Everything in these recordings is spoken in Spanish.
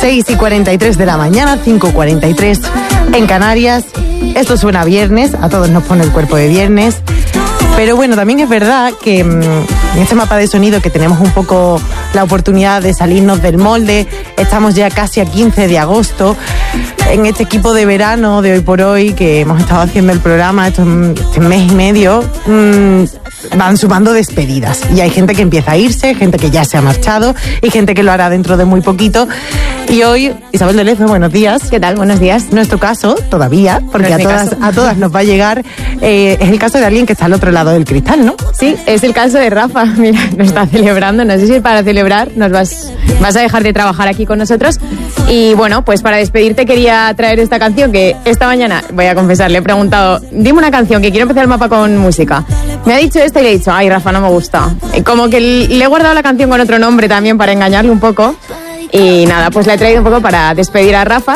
6:43 de la mañana, 5:43 en Canarias. Esto suena a viernes, a todos nos pone el cuerpo de viernes. Pero bueno, también es verdad que en este mapa de sonido que tenemos un poco la oportunidad de salirnos del molde, estamos ya casi a 15 de agosto, en este equipo de verano de Hoy por Hoy que hemos estado haciendo el programa este mes y medio, van sumando despedidas y hay gente que empieza a irse, gente que ya se ha marchado y gente que lo hará dentro de muy poquito. Y hoy, Isabel de Lezo, buenos días. ¿Qué tal? Buenos días. Nuestro caso, todavía, porque a todas nos va a llegar, es el caso de alguien que está al otro lado del cristal, ¿no? Sí, es el caso de Rafa. Mira, nos está celebrando. No sé si para celebrar nos vas a dejar de trabajar aquí con nosotros. Y bueno, pues para despedirte quería traer esta canción que esta mañana, voy a confesar, le he preguntado, dime una canción que quiero empezar el mapa con música. Me ha dicho esta y le he dicho, ay Rafa, no me gusta. Como que le he guardado la canción con otro nombre también para engañarle un poco. Y nada, pues la he traído un poco para despedir a Rafa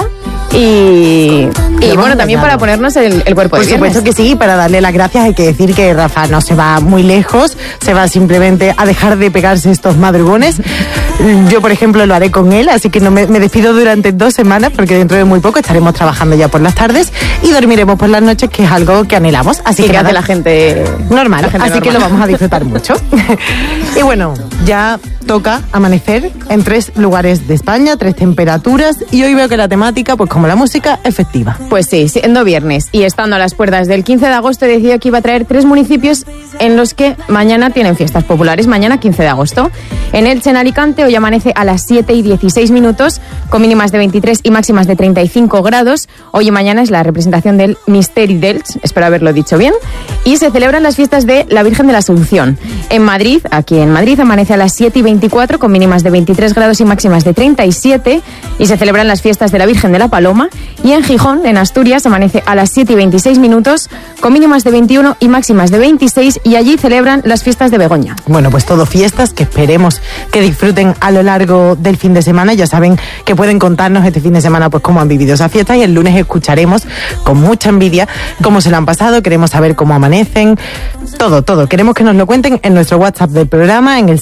y bueno, también para ponernos el cuerpo de viernes. Por supuesto que sí, para darle las gracias hay que decir que Rafa no se va muy lejos, se va simplemente a dejar de pegarse estos madrugones. Yo, por ejemplo, lo haré con él, así que no me despido durante 2 semanas porque dentro de muy poco estaremos trabajando ya por las tardes y dormiremos por las noches, que es algo que anhelamos. Así que hace la gente normal, así que lo vamos a disfrutar mucho. Y bueno, ya toca amanecer en 3 lugares de España, 3 temperaturas, y hoy veo que la temática, pues como la música, es festiva. Pues sí, siendo viernes y estando a las puertas del 15 de agosto, he decidido que iba a traer 3 municipios en los que mañana tienen fiestas populares, mañana 15 de agosto. En Elche, en Alicante, hoy amanece a las 7:16, con mínimas de 23 y máximas de 35 grados. Hoy y mañana es la representación del Misteri d'Elx, espero haberlo dicho bien, y se celebran las fiestas de la Virgen de la Asunción. En Madrid, aquí en Madrid, amanece a las 7:24, con mínimas de 23 grados y máximas de 37, y se celebran las fiestas de la Virgen de la Paloma. Y en Gijón, en Asturias, amanece a las 7:26, con mínimas de 21 y máximas de 26, y allí celebran las fiestas de Begoña. Bueno, pues todo fiestas que esperemos que disfruten a lo largo del fin de semana. Ya saben que pueden contarnos este fin de semana pues cómo han vivido esas fiestas, y el lunes escucharemos con mucha envidia cómo se la han pasado. Queremos saber cómo amanecen, todo. Queremos que nos lo cuenten en nuestro WhatsApp del programa, en el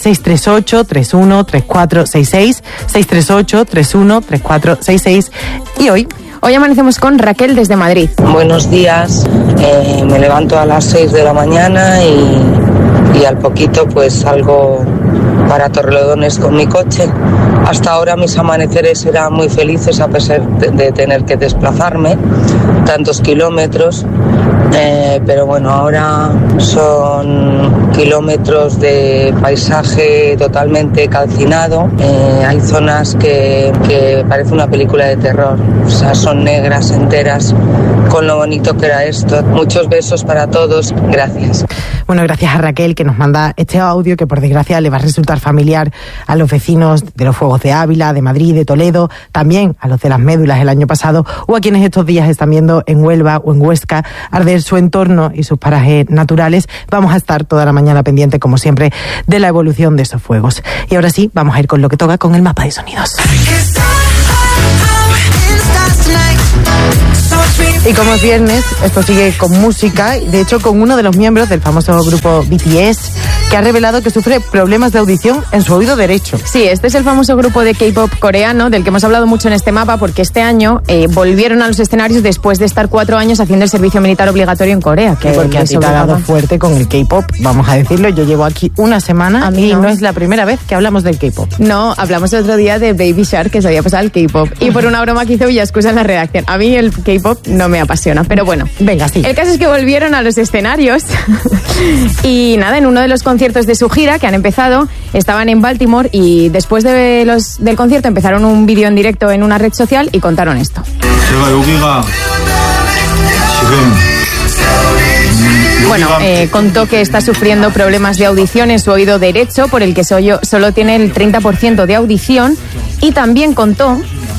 638-313466, 638-313466. Y hoy amanecemos con Raquel desde Madrid. Buenos días, me levanto a las 6 de la mañana y al poquito pues salgo para Torrelodones con mi coche. Hasta ahora mis amaneceres eran muy felices a pesar de tener que desplazarme tantos kilómetros, pero bueno, ahora son kilómetros de paisaje totalmente calcinado. Hay zonas que parece una película de terror, o sea, son negras enteras, con lo bonito que era esto. Muchos besos para todos, gracias. Bueno, gracias a Raquel, que nos manda este audio que por desgracia le va a resultar familiar a los vecinos de los Fuegos de Ávila, de Madrid, de Toledo, también a los de las médulas el año pasado, o a quienes estos días están viendo en Huelva o en Huesca arder su entorno y sus parajes naturales. Vamos a estar toda la mañana pendiente, como siempre, de la evolución de esos fuegos. Y ahora sí, vamos a ir con lo que toca, con el mapa de sonidos. Y como es viernes, esto sigue con música, de hecho con uno de los miembros del famoso grupo BTS, que ha revelado que sufre problemas de audición en su oído derecho. Sí, este es el famoso grupo de K-pop coreano del que hemos hablado mucho en este mapa, porque este año volvieron a los escenarios después de estar 4 años haciendo el servicio militar obligatorio en Corea. Porque a ti te ha dado fuerte con el K-pop, vamos a decirlo. Yo llevo aquí una semana y no es la primera vez que hablamos del K-pop. No, hablamos el otro día de Baby Shark, que se había pasado al K-pop. Y por una broma que hizo Villascusa en la redacción. A mí el K-pop no me apasiona, pero bueno. Venga, sí. El caso es que volvieron a los escenarios y nada, en uno de los conciertos de su gira que han empezado, estaban en Baltimore, y después del concierto empezaron un vídeo en directo en una red social y contaron esto. Bueno, contó que está sufriendo problemas de audición en su oído derecho, por el que solo tiene el 30% de audición, y también contó,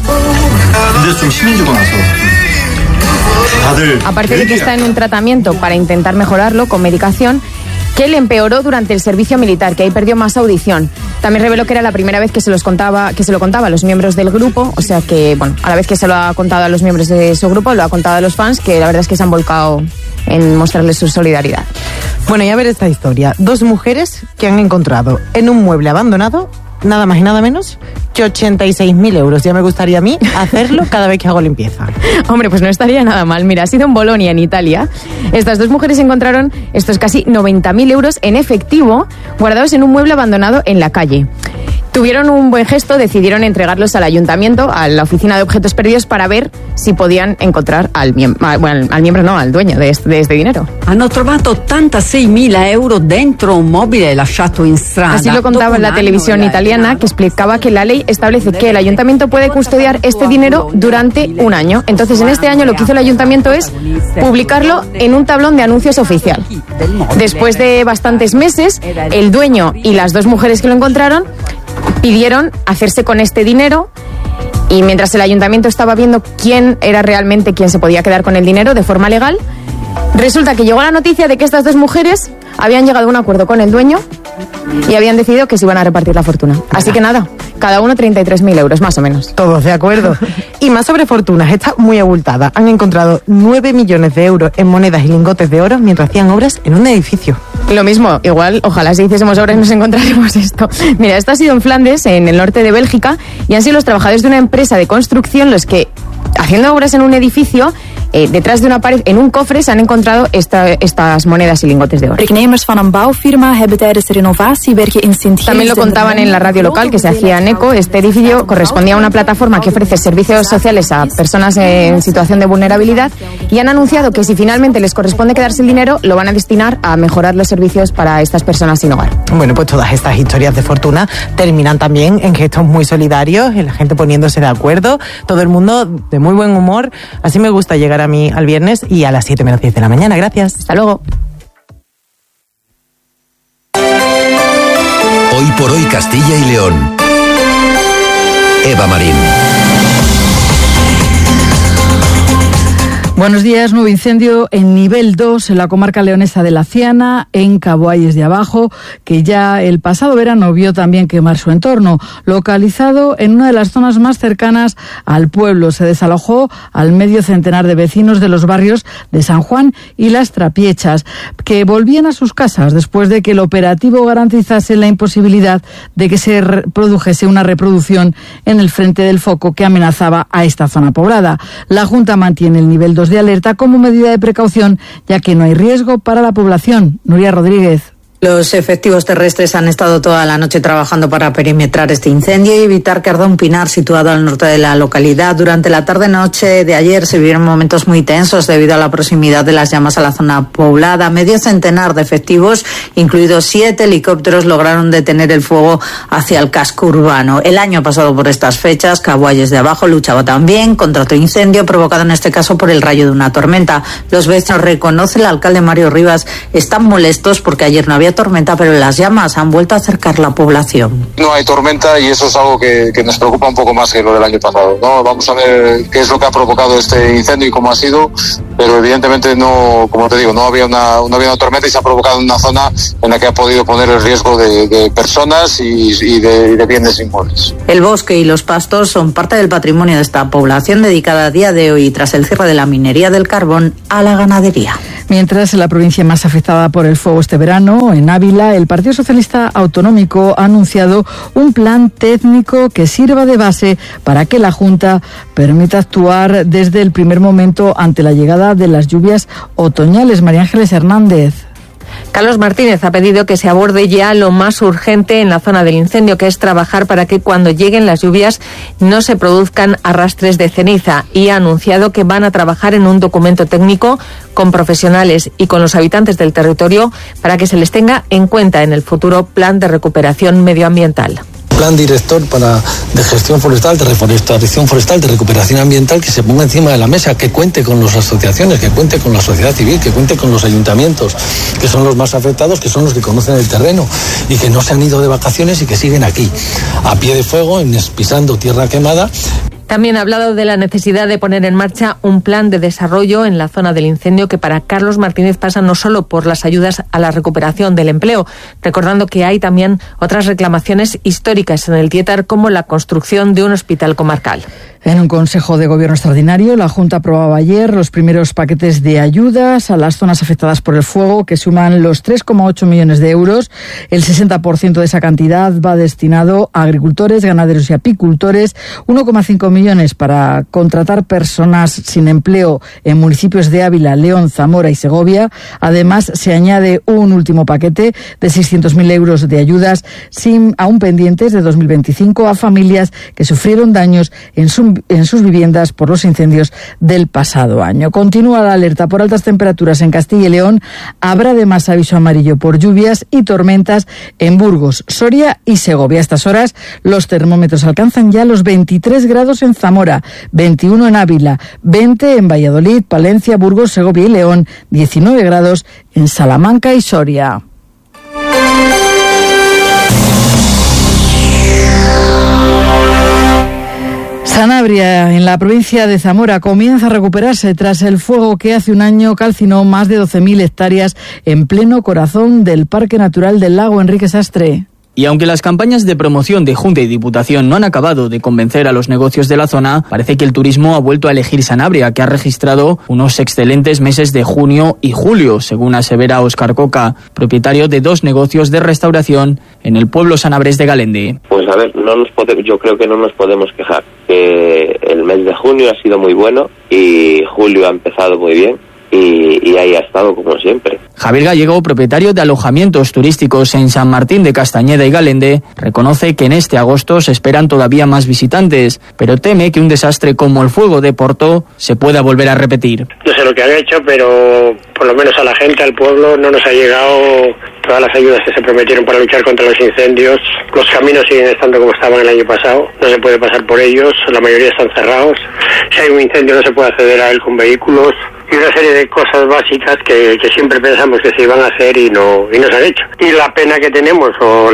aparte de que está en un tratamiento para intentar mejorarlo con medicación, que le empeoró durante el servicio militar, que ahí perdió más audición. También reveló que era la primera vez que se lo contaba a los miembros del grupo, o sea que, bueno, a la vez que se lo ha contado a los miembros de su grupo, lo ha contado a los fans, que la verdad es que se han volcado en mostrarles su solidaridad. Bueno, y a ver esta historia. 2 mujeres que han encontrado en un mueble abandonado nada más y nada menos que 86.000 euros. Ya me gustaría a mí hacerlo cada vez que hago limpieza. Hombre, pues no estaría nada mal. Mira, ha sido en Bolonia, en Italia. Estas dos mujeres encontraron estos casi 90.000 euros en efectivo guardados en un mueble abandonado en la calle. Tuvieron un buen gesto, decidieron entregarlos al ayuntamiento, a la oficina de objetos perdidos, para ver si podían encontrar al dueño de este dinero. Hanno trovato 86.000 euro dentro un mobile lasciato in strada. Así lo contaba en la televisión italiana, que explicaba que la ley establece que el ayuntamiento puede custodiar este dinero durante un año. Entonces, en este año lo que hizo el ayuntamiento es publicarlo en un tablón de anuncios oficial. Después de bastantes meses, el dueño y las dos mujeres que lo encontraron pidieron hacerse con este dinero, y mientras el ayuntamiento estaba viendo quién era realmente quien se podía quedar con el dinero de forma legal, resulta que llegó la noticia de que estas dos mujeres habían llegado a un acuerdo con el dueño y habían decidido que se iban a repartir la fortuna. Así que nada, cada uno 33.000 euros, más o menos. Todos de acuerdo. Y más sobre fortunas, está muy abultada. Han encontrado 9 millones de euros en monedas y lingotes de oro mientras hacían obras en un edificio. Lo mismo, igual, ojalá si hiciésemos obras nos encontraremos esto. Mira, esto ha sido en Flandes, en el norte de Bélgica, y han sido los trabajadores de una empresa de construcción los que, haciendo obras en un edificio, detrás de una pared, en un cofre, se han encontrado estas monedas y lingotes de oro. También lo contaban en la radio local, que se hacía en ECO. Este edificio correspondía a una plataforma que ofrece servicios sociales a personas en situación de vulnerabilidad, y han anunciado que si finalmente les corresponde quedarse el dinero, lo van a destinar a mejorar los servicios para estas personas sin hogar. Bueno, pues todas estas historias de fortuna terminan también en gestos muy solidarios, en la gente poniéndose de acuerdo, todo el mundo de muy buen humor. Así me gusta llegar a mí al viernes, y a las 7 menos 10 de la mañana. Gracias. Hasta luego. Hoy por hoy Castilla y León. Eva Marín. Buenos días. Nuevo incendio en nivel 2 en la comarca leonesa de la Ciana, en Caboalles de Abajo, que ya el pasado verano vio también quemar su entorno. Localizado en una de las zonas más cercanas al pueblo, se desalojó al medio centenar de vecinos de los barrios de San Juan y Las Trapiechas, que volvían a sus casas después de que el operativo garantizase la imposibilidad de que se produjese una reproducción en el frente del foco que amenazaba a esta zona poblada. La Junta mantiene el nivel 2 de alerta como medida de precaución, ya que no hay riesgo para la población. Nuria Rodríguez. Los efectivos terrestres han estado toda la noche trabajando para perimetrar este incendio y evitar que arda un pinar situado al norte de la localidad. Durante la tarde-noche de ayer se vivieron momentos muy tensos debido a la proximidad de las llamas a la zona poblada. Medio centenar de efectivos, incluidos 7 helicópteros, lograron detener el fuego hacia el casco urbano. El año pasado, por estas fechas, Caboalles de Abajo luchaba también contra otro incendio provocado en este caso por el rayo de una tormenta. Los vecinos, reconoce el alcalde Mario Rivas, están molestos porque ayer no había tormenta, pero las llamas han vuelto a acercar la población. No hay tormenta y eso es algo que nos preocupa un poco más que lo del año pasado, ¿no? Vamos a ver qué es lo que ha provocado este incendio y cómo ha sido, pero evidentemente no, como te digo, no había una tormenta y se ha provocado en una zona en la que ha podido poner el riesgo de personas y de bienes inmuebles. El bosque y los pastos son parte del patrimonio de esta población, dedicada a día de hoy, tras el cierre de la minería del carbón, a la ganadería. Mientras, en la provincia más afectada por el fuego este verano, en Ávila, el Partido Socialista Autonómico ha anunciado un plan técnico que sirva de base para que la Junta permita actuar desde el primer momento ante la llegada de las lluvias otoñales. María Ángeles Hernández. Carlos Martínez ha pedido que se aborde ya lo más urgente en la zona del incendio, que es trabajar para que cuando lleguen las lluvias no se produzcan arrastres de ceniza, y ha anunciado que van a trabajar en un documento técnico con profesionales y con los habitantes del territorio para que se les tenga en cuenta en el futuro plan de recuperación medioambiental. Plan director de gestión forestal, de reforestación forestal, de recuperación ambiental, que se ponga encima de la mesa, que cuente con las asociaciones, que cuente con la sociedad civil, que cuente con los ayuntamientos, que son los más afectados, que son los que conocen el terreno y que no se han ido de vacaciones y que siguen aquí, a pie de fuego, pisando tierra quemada. También ha hablado de la necesidad de poner en marcha un plan de desarrollo en la zona del incendio, que para Carlos Martínez pasa no solo por las ayudas a la recuperación del empleo, recordando que hay también otras reclamaciones históricas en el Tietar, como la construcción de un hospital comarcal. En un Consejo de Gobierno extraordinario, la Junta aprobaba ayer los primeros paquetes de ayudas a las zonas afectadas por el fuego, que suman los 3,8 millones de euros. El 60% de esa cantidad va destinado a agricultores, ganaderos y apicultores, 1,5 millones para contratar personas sin empleo en municipios de Ávila, León, Zamora y Segovia. Además, se añade un último paquete de 600.000 euros de ayudas aún pendientes de 2025 a familias que sufrieron daños en sus viviendas por los incendios del pasado año. Continúa la alerta por altas temperaturas en Castilla y León. Habrá además aviso amarillo por lluvias y tormentas en Burgos, Soria y Segovia. A estas horas los termómetros alcanzan ya los 23 grados en Zamora, 21 en Ávila, 20 en Valladolid, Palencia, Burgos, Segovia y León, 19 grados en Salamanca y Soria. Sanabria, en la provincia de Zamora, comienza a recuperarse tras el fuego que hace un año calcinó más de 12.000 hectáreas en pleno corazón del Parque Natural del Lago. Enrique Sastre. Y aunque las campañas de promoción de Junta y Diputación no han acabado de convencer a los negocios de la zona, parece que el turismo ha vuelto a elegir Sanabria, que ha registrado unos excelentes meses de junio y julio, según asevera Óscar Coca, propietario de 2 negocios de restauración en el pueblo sanabrés de Galende. Pues a ver, yo creo que no nos podemos quejar, que el mes de junio ha sido muy bueno y julio ha empezado muy bien. Y ahí ha estado como siempre. Javier Gallego, propietario de alojamientos turísticos en San Martín de Castañeda y Galende, reconoce que en este agosto se esperan todavía más visitantes, pero teme que un desastre como el fuego de Porto se pueda volver a repetir. No sé lo que han hecho, pero por lo menos a la gente, al pueblo, no nos ha llegado todas las ayudas que se prometieron para luchar contra los incendios. Los caminos siguen estando como estaban el año pasado, no se puede pasar por ellos, la mayoría están cerrados. Si hay un incendio no se puede acceder a él con vehículos. Y una serie de cosas básicas que siempre pensamos que se iban a hacer y no se han hecho. Y la pena que tenemos o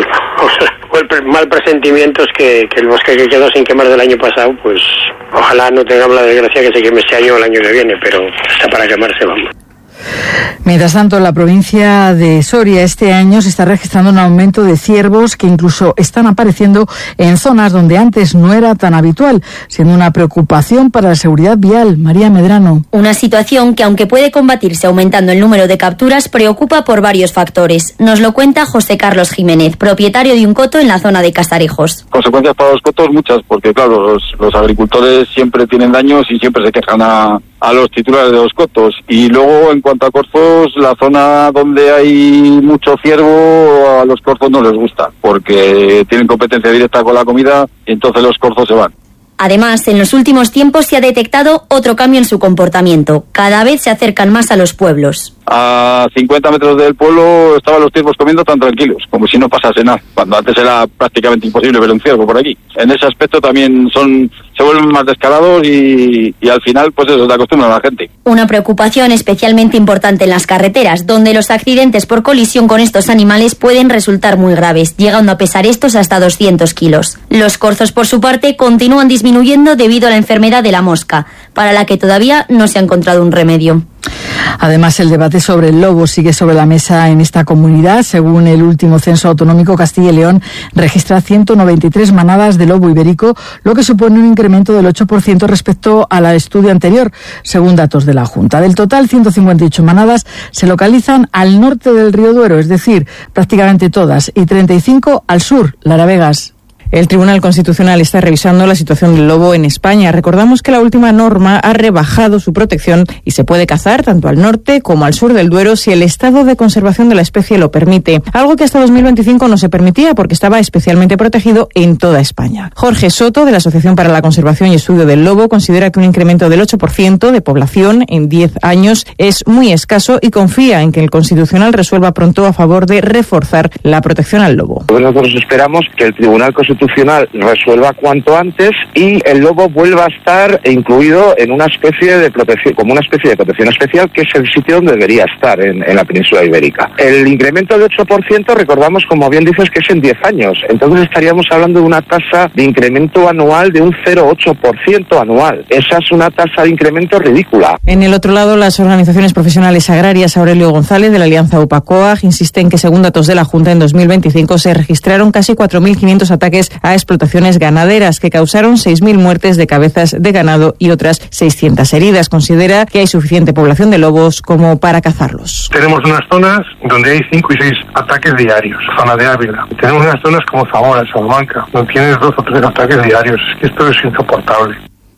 el mal presentimiento es que el bosque que quedó sin quemar del año pasado, pues ojalá no tengamos la desgracia que se queme este año o el año que viene, pero está para quemarse, vamos. Mientras tanto, en la provincia de Soria este año se está registrando un aumento de ciervos que incluso están apareciendo en zonas donde antes no era tan habitual, siendo una preocupación para la seguridad vial. María Medrano. Una situación que, aunque puede combatirse aumentando el número de capturas, preocupa por varios factores. Nos lo cuenta José Carlos Jiménez, propietario de un coto en la zona de Casarejos. Consecuencias para los cotos muchas, porque claro, los agricultores siempre tienen daños y siempre se quejan a los titulares de los cotos. Y luego, en cuanto a corzos, la zona donde hay mucho ciervo, a los corzos no les gusta, porque tienen competencia directa con la comida y entonces los corzos se van. Además, en los últimos tiempos se ha detectado otro cambio en su comportamiento. Cada vez se acercan más a los pueblos. A 50 metros del pueblo estaban los ciervos comiendo tan tranquilos, como si no pasase nada, cuando antes era prácticamente imposible ver un ciervo por aquí. En ese aspecto también se vuelven más descarados y al final pues eso, se acostumbran a la gente. Una preocupación especialmente importante en las carreteras, donde los accidentes por colisión con estos animales pueden resultar muy graves, llegando a pesar estos hasta 200 kilos. Los corzos, por su parte, continúan disminuyendo debido a la enfermedad de la mosca, para la que todavía no se ha encontrado un remedio. Además, el debate sobre el lobo sigue sobre la mesa en esta comunidad. Según el último censo autonómico, Castilla y León registra 193 manadas de lobo ibérico, lo que supone un incremento del 8% respecto al estudio anterior, según datos de la Junta. Del total, 158 manadas se localizan al norte del río Duero, es decir, prácticamente todas, y 35 al sur, Lara Vegas. El Tribunal Constitucional está revisando la situación del lobo en España. Recordamos que la última norma ha rebajado su protección y se puede cazar tanto al norte como al sur del Duero si el estado de conservación de la especie lo permite. Algo que hasta 2025 no se permitía porque estaba especialmente protegido en toda España. Jorge Soto, de la Asociación para la Conservación y Estudio del Lobo, considera que un incremento del 8% de población en 10 años es muy escaso y confía en que el Constitucional resuelva pronto a favor de reforzar la protección al lobo. Nosotros esperamos que el Tribunal Constitucional resuelva cuanto antes y el lobo vuelva a estar incluido en una especie de protección, como una especie de protección especial, que es el sitio donde debería estar en la península ibérica. El incremento de 8%, recordamos, como bien dices, que es en 10 años. Entonces estaríamos hablando de una tasa de incremento anual de un 0,8% anual. Esa es una tasa de incremento ridícula. En el otro lado, las organizaciones profesionales agrarias, Aurelio González, de la Alianza UPA-COAG, insisten que según datos de la Junta, en 2025 se registraron casi 4.500 ataques gracias a explotaciones ganaderas que causaron 6.000 muertes de cabezas de ganado y otras 600 heridas. Considera que hay suficiente población de lobos como para cazarlos. Tenemos unas zonas donde hay 5 y 6 ataques diarios, zona de Ávila. Tenemos unas zonas como Zamora, Salamanca, donde tienes 2 o 3 ataques diarios. Es que esto es insoportable.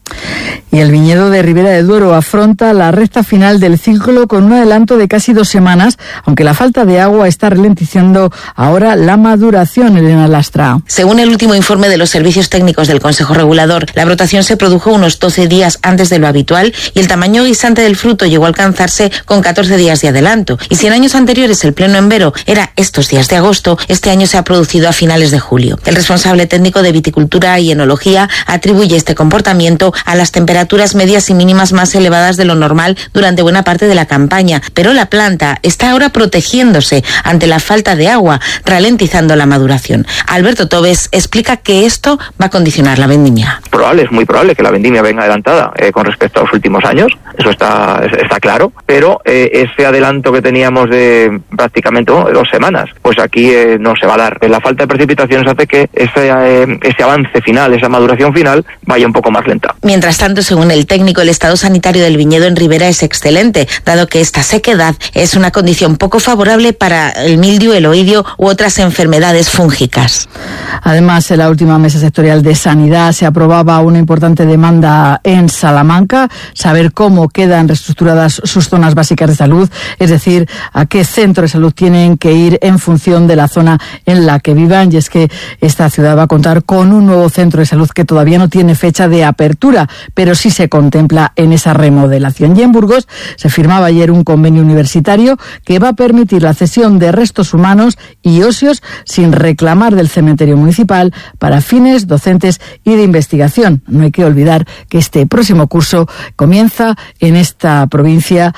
Y el viñedo de Ribera del Duero afronta la recta final del ciclo con un adelanto de casi 2 semanas, aunque la falta de agua está ralentizando ahora la maduración. Elena Lastra. Según el último informe de los servicios técnicos del Consejo Regulador, la brotación se produjo unos 12 días antes de lo habitual y el tamaño guisante del fruto llegó a alcanzarse con 14 días de adelanto. Y si en años anteriores el pleno envero era estos días de agosto, este año se ha producido a finales de julio. El responsable técnico de viticultura y enología atribuye este comportamiento a las temperaturas medias y mínimas más elevadas de lo normal durante buena parte de la campaña, pero la planta está ahora protegiéndose ante la falta de agua, ralentizando la maduración. Alberto Tobes explica que esto va a condicionar la vendimia. Es muy probable que la vendimia venga adelantada con respecto a los últimos años, eso está claro, pero ese adelanto que teníamos de prácticamente 2 semanas, pues aquí no se va a dar. La falta de precipitaciones hace que ese avance final, esa maduración final, vaya un poco más lenta. Mientras tanto, según el técnico, el estado sanitario del viñedo en Ribera es excelente, dado que esta sequedad es una condición poco favorable para el mildiu, el oidio u otras enfermedades fúngicas. Además, en la última mesa sectorial de Sanidad se aprobaba una importante demanda en Salamanca, saber cómo quedan reestructuradas sus zonas básicas de salud, es decir, a qué centro de salud tienen que ir en función de la zona en la que vivan. Y es que esta ciudad va a contar con un nuevo centro de salud que todavía no tiene fecha de apertura, pero sí se contempla en esa remodelación. Y en Burgos se firmaba ayer un convenio universitario que va a permitir la cesión de restos humanos y óseos sin reclamar del cementerio municipal para fines docentes y de investigación. No hay que olvidar que este próximo curso comienza en esta provincia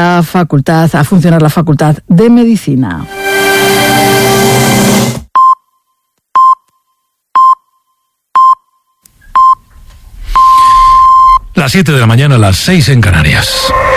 a funcionar la Facultad de Medicina. Las 7 de la mañana, las 6 en Canarias.